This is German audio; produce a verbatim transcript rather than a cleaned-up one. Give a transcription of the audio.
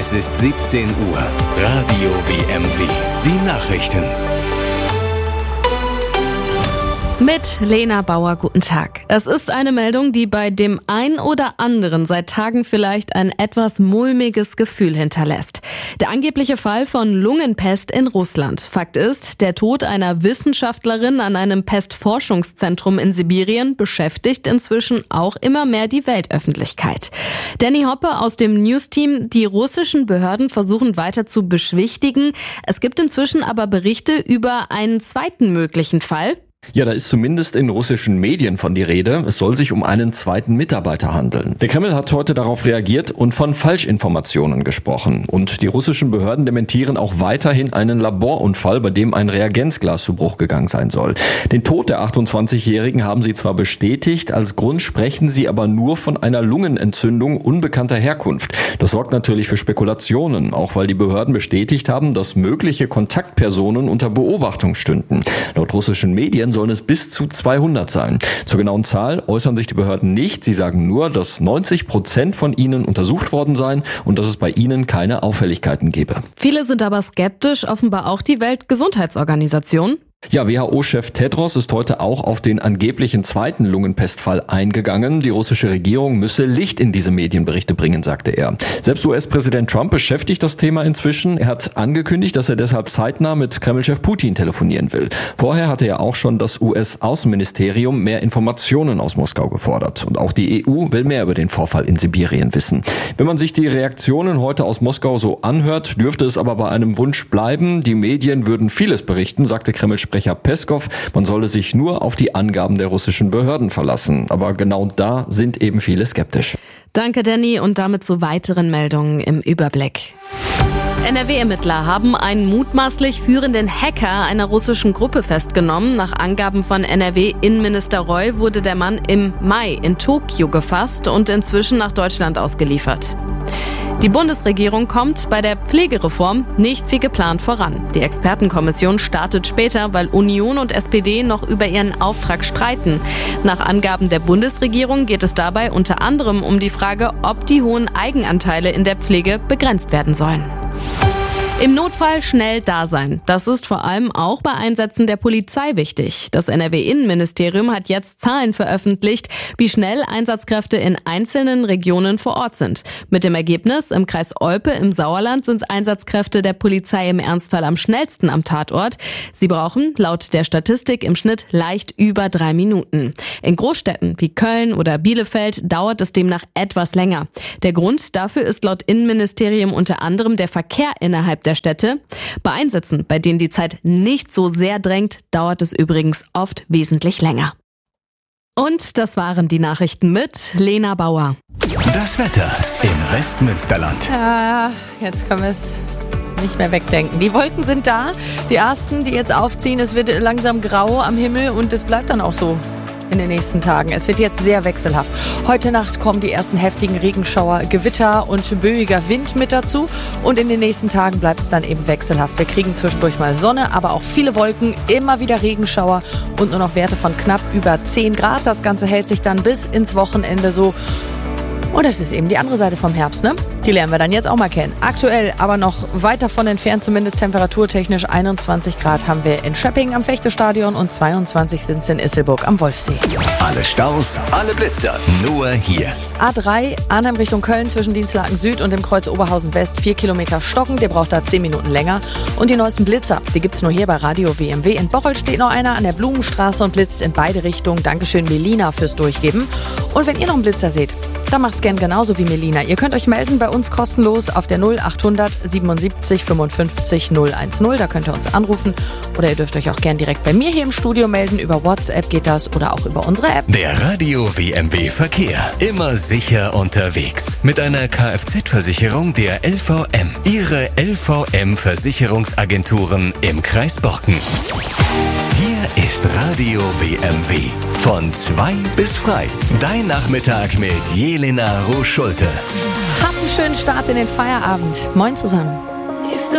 Es ist siebzehn Uhr. Radio W M W. Die Nachrichten. Mit Lena Bauer, guten Tag. Es ist eine Meldung, die bei dem ein oder anderen seit Tagen vielleicht ein etwas mulmiges Gefühl hinterlässt. Der angebliche Fall von Lungenpest in Russland. Fakt ist, der Tod einer Wissenschaftlerin an einem Pestforschungszentrum in Sibirien beschäftigt inzwischen auch immer mehr die Weltöffentlichkeit. Danny Hoppe aus dem News-Team, die russischen Behörden versuchen weiter zu beschwichtigen. Es gibt inzwischen aber Berichte über einen zweiten möglichen Fall. Ja, da ist zumindest in russischen Medien von die Rede. Es soll sich um einen zweiten Mitarbeiter handeln. Der Kreml hat heute darauf reagiert und von Falschinformationen gesprochen. Und die russischen Behörden dementieren auch weiterhin einen Laborunfall, bei dem ein Reagenzglas zu Bruch gegangen sein soll. Den Tod der achtundzwanzigjährigen haben sie zwar bestätigt, als Grund sprechen sie aber nur von einer Lungenentzündung unbekannter Herkunft. Das sorgt natürlich für Spekulationen, auch weil die Behörden bestätigt haben, dass mögliche Kontaktpersonen unter Beobachtung stünden. Laut russischen Medien sollen es bis zu zweihundert sein. Zur genauen Zahl äußern sich die Behörden nicht. Sie sagen nur, dass neunzig Prozent von ihnen untersucht worden seien und dass es bei ihnen keine Auffälligkeiten gebe. Viele sind aber skeptisch, offenbar auch die Weltgesundheitsorganisation. Ja, W H O-Chef Tedros ist heute auch auf den angeblichen zweiten Lungenpestfall eingegangen. Die russische Regierung müsse Licht in diese Medienberichte bringen, sagte er. Selbst U S-Präsident Trump beschäftigt das Thema inzwischen. Er hat angekündigt, dass er deshalb zeitnah mit Kremlchef Putin telefonieren will. Vorher hatte er auch schon das U S-Außenministerium mehr Informationen aus Moskau gefordert. Und auch die E U will mehr über den Vorfall in Sibirien wissen. Wenn man sich die Reaktionen heute aus Moskau so anhört, dürfte es aber bei einem Wunsch bleiben. Die Medien würden vieles berichten, sagte Kreml-Sprecher Peskov, man solle sich nur auf die Angaben der russischen Behörden verlassen. Aber genau da sind eben viele skeptisch. Danke, Danny, und damit zu weiteren Meldungen im Überblick. N R W-Ermittler haben einen mutmaßlich führenden Hacker einer russischen Gruppe festgenommen. Nach Angaben von N R W-Innenminister Reul wurde der Mann im Mai in Tokio gefasst und inzwischen nach Deutschland ausgeliefert. Die Bundesregierung kommt bei der Pflegereform nicht wie geplant voran. Die Expertenkommission startet später, weil Union und S P D noch über ihren Auftrag streiten. Nach Angaben der Bundesregierung geht es dabei unter anderem um die Frage, ob die hohen Eigenanteile in der Pflege begrenzt werden sollen. Im Notfall schnell da sein. Das ist vor allem auch bei Einsätzen der Polizei wichtig. Das N R W-Innenministerium hat jetzt Zahlen veröffentlicht, wie schnell Einsatzkräfte in einzelnen Regionen vor Ort sind. Mit dem Ergebnis, im Kreis Olpe im Sauerland sind Einsatzkräfte der Polizei im Ernstfall am schnellsten am Tatort. Sie brauchen laut der Statistik im Schnitt leicht über drei Minuten. In Großstädten wie Köln oder Bielefeld dauert es demnach etwas länger. Der Grund dafür ist laut Innenministerium unter anderem der Verkehr innerhalb der Städte. Bei Einsätzen, bei denen die Zeit nicht so sehr drängt, dauert es übrigens oft wesentlich länger. Und das waren die Nachrichten mit Lena Bauer. Das Wetter im Westmünsterland. Ja, jetzt können wir es nicht mehr wegdenken. Die Wolken sind da, die ersten, die jetzt aufziehen. Es wird langsam grau am Himmel und es bleibt dann auch so in den nächsten Tagen. Es wird jetzt sehr wechselhaft. Heute Nacht kommen die ersten heftigen Regenschauer, Gewitter und böiger Wind mit dazu. Und in den nächsten Tagen bleibt es dann eben wechselhaft. Wir kriegen zwischendurch mal Sonne, aber auch viele Wolken, immer wieder Regenschauer und nur noch Werte von knapp über zehn Grad. Das Ganze hält sich dann bis ins Wochenende so. Und das ist eben die andere Seite vom Herbst, ne? Die lernen wir dann jetzt auch mal kennen. Aktuell aber noch weit davon entfernt, zumindest temperaturtechnisch. einundzwanzig Grad haben wir in Schöppingen am Fechtestadion und zweiundzwanzig sind es in Isselburg am Wolfsee. Alle Staus, alle Blitzer, nur hier. A drei, Arnhem Richtung Köln zwischen Dienstlaken Süd und dem Kreuz Oberhausen West. Vier Kilometer stocken, der braucht da zehn Minuten länger. Und die neuesten Blitzer, die gibt's nur hier bei Radio W M W. In Bocholt steht noch einer an der Blumenstraße und blitzt in beide Richtungen. Dankeschön, Melina, fürs Durchgeben. Und wenn ihr noch einen Blitzer seht, dann macht's gern genauso wie Melina. Ihr könnt euch melden bei uns kostenlos auf der null achthundert siebenundsiebzig fünfundfünfzig null eins null. Da könnt ihr uns anrufen oder ihr dürft euch auch gern direkt bei mir hier im Studio melden. Über WhatsApp geht das oder auch über unsere App. Der Radio W M W Verkehr. Immer sicher unterwegs. Mit einer Kfz-Versicherung der L V M. Ihre L V M-Versicherungsagenturen im Kreis Borken. Hier ist Radio W M W. Von zwei bis frei. Dein Nachmittag mit Jelena Roos-Schulte. Habt einen schönen Start in den Feierabend. Moin zusammen.